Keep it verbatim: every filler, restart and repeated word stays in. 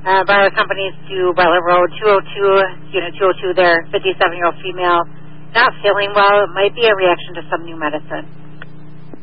Uh, Bartlett Companies to Bartlett Road, two oh two, unit two oh two there, fifty-seven-year-old female, not feeling well. It might be a reaction to some new medicine.